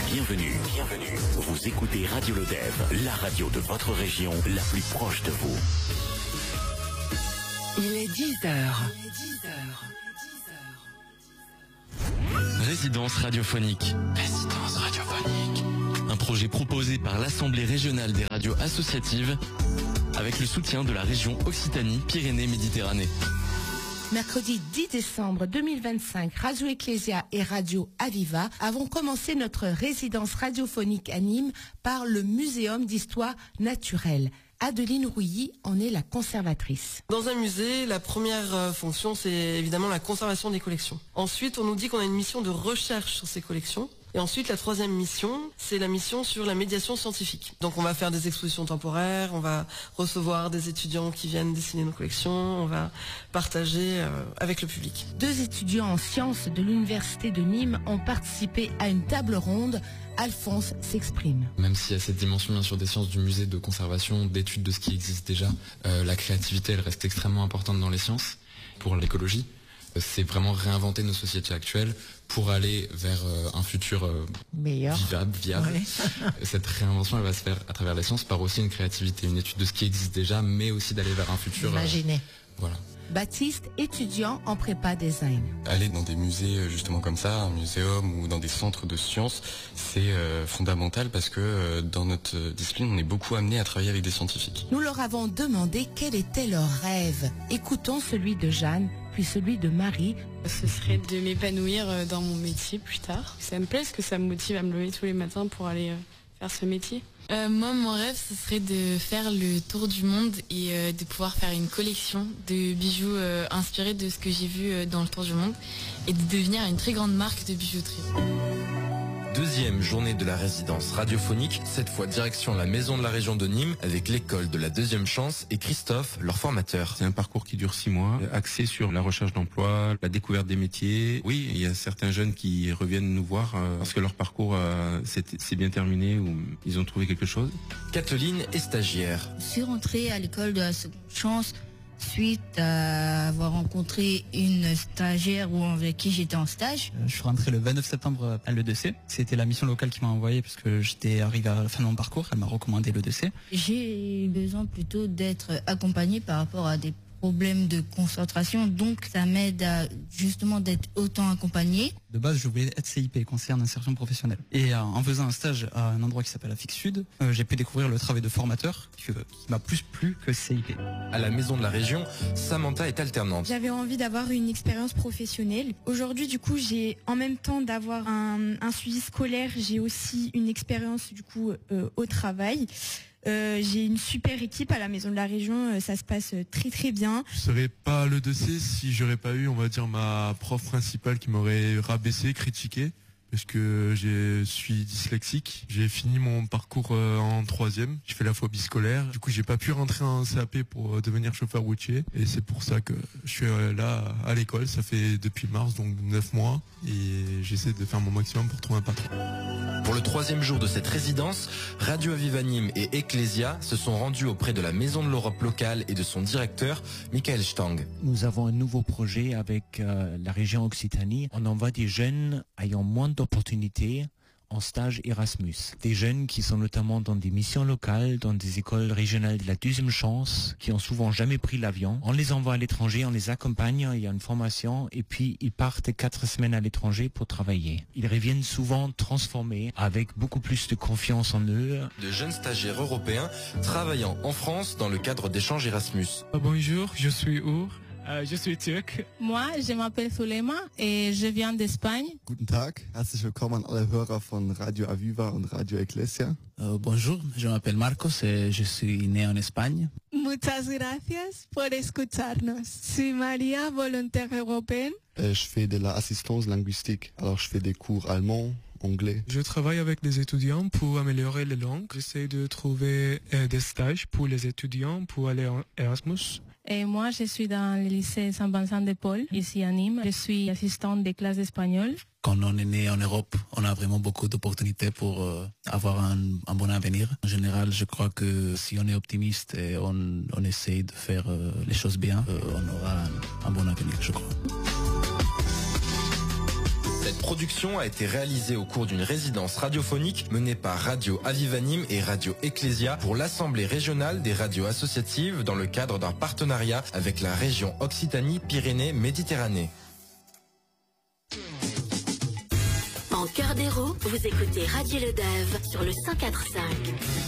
Bienvenue. Vous écoutez Radio Lodève, la radio de votre région, la plus proche de vous. Il est 10h. Résidence radiophonique. Un projet proposé par l'Assemblée régionale des radios associatives avec le soutien de la région Occitanie-Pyrénées-Méditerranée. Mercredi 10 décembre 2025, Radio Ecclesia et Radio Aviva avons commencé notre résidence radiophonique à Nîmes par le Muséum d'histoire naturelle. Adeline Rouilly en est la conservatrice. Dans un musée, la première fonction, c'est évidemment la conservation des collections. Ensuite, on nous dit qu'on a une mission de recherche sur ces collections. Et ensuite, la troisième mission, c'est la mission sur la médiation scientifique. Donc on va faire des expositions temporaires, on va recevoir des étudiants qui viennent dessiner nos collections, on va partager avec le public. 2 étudiants en sciences de l'Université de Nîmes ont participé à une table ronde. Alphonse s'exprime. Même s'il y a cette dimension bien sûr des sciences du musée, de conservation, d'études de ce qui existe déjà, la créativité elle reste extrêmement importante dans les sciences. Pour l'écologie, c'est vraiment réinventer nos sociétés actuelles pour aller vers un futur meilleur, viable. Ouais. Cette réinvention elle va se faire à travers les sciences par aussi une créativité, une étude de ce qui existe déjà, mais aussi d'aller vers un futur. Imaginez. Voilà. Baptiste, étudiant en prépa design. Aller dans des musées justement comme ça, un muséum ou dans des centres de sciences, c'est fondamental parce que dans notre discipline, on est beaucoup amené à travailler avec des scientifiques. Nous leur avons demandé quel était leur rêve. Écoutons celui de Jeanne, puis celui de Marie. Ce serait de m'épanouir dans mon métier plus tard. Ça me plaît parce que ça me motive à me lever tous les matins pour aller faire ce métier. Moi, mon rêve, ce serait de faire le tour du monde et de pouvoir faire une collection de bijoux inspirés de ce que j'ai vu dans le tour du monde et de devenir une très grande marque de bijouterie. Deuxième journée de la résidence radiophonique, cette fois direction la maison de la région de Nîmes avec l'école de la deuxième chance et Christophe, leur formateur. C'est un parcours qui dure 6 mois, axé sur la recherche d'emploi, la découverte des métiers. Oui, il y a certains jeunes qui reviennent nous voir parce que leur parcours s'est bien terminé ou ils ont trouvé quelque chose. Kathleen est stagiaire. Je suis rentrée à l'école de la seconde chance suite à avoir rencontré une stagiaire avec qui j'étais en stage. Je suis rentré le 29 septembre à l'E2C. C'était la mission locale qui m'a envoyé parce que j'étais arrivé à la fin de mon parcours. Elle m'a recommandé l'E2C. J'ai besoin plutôt d'être accompagnée par rapport à des problèmes de concentration, donc ça m'aide à justement d'être autant accompagnée. De base, je voulais être CIP, conseiller en insertion professionnelle. Et en faisant un stage à un endroit qui s'appelle Afix Sud, j'ai pu découvrir le travail de formateur qui m'a plus plu que CIP. À la maison de la région, Samantha est alternante. J'avais envie d'avoir une expérience professionnelle. Aujourd'hui, du coup, j'ai en même temps d'avoir un suivi scolaire, j'ai aussi une expérience du coup au travail. J'ai une super équipe à la maison de la région, ça se passe très très bien. Je serais pas à l'E2C si j'aurais pas eu, on va dire, ma prof principale qui m'aurait rabaissé, critiqué, parce que je suis dyslexique. J'ai fini mon parcours en 3e, j'ai fait la phobie scolaire. Du coup, j'ai pas pu rentrer en CAP pour devenir chauffeur routier, et c'est pour ça que je suis là à l'école. Ça fait depuis mars, donc 9 mois, et j'essaie de faire mon maximum pour trouver un patron. Pour le 3e jour de cette résidence, Radio Aviva Nîmes et Ecclesia se sont rendus auprès de la Maison de l'Europe locale et de son directeur, Michael Stang. Nous avons un nouveau projet avec la région Occitanie. On envoie des jeunes ayant moins d'opportunités en stage Erasmus. Des jeunes qui sont notamment dans des missions locales, dans des écoles régionales de la deuxième chance, qui ont souvent jamais pris l'avion. On les envoie à l'étranger, on les accompagne, il y a une formation, et puis ils partent 4 semaines à l'étranger pour travailler. Ils reviennent souvent transformés, avec beaucoup plus de confiance en eux. De jeunes stagiaires européens travaillant en France dans le cadre d'échanges Erasmus. Bonjour, je suis Our. Je suis turc. Moi, je m'appelle Souleyman et je viens d'Espagne. Guten Tag, herzlich willkommen an alle Hörer von Radio Aviva und Radio Ecclesia. Bonjour, je m'appelle Marcos et je suis né en Espagne. Muchas gracias por escucharnos. Soy Maria, volontaire européenne. Je fais de l'assistance linguistique, alors je fais des cours allemand, anglais. Je travaille avec des étudiants pour améliorer les langues. J'essaie de trouver des stages pour les étudiants pour aller en Erasmus. Et moi, je suis dans le lycée Saint-Vincent-de-Paul, ici à Nîmes. Je suis assistante des classes d'espagnol. Quand on est né en Europe, on a vraiment beaucoup d'opportunités pour avoir un bon avenir. En général, je crois que si on est optimiste et on essaie de faire les choses bien, on aura un bon avenir, je crois. Cette Cette production a été réalisée au cours d'une résidence radiophonique menée par Radio Aviva Nîmes et Radio Ecclesia pour l'Assemblée régionale des radios associatives dans le cadre d'un partenariat avec la région Occitanie-Pyrénées-Méditerranée. En cœur d'héros, vous écoutez Radio Le Dev sur le 104.5.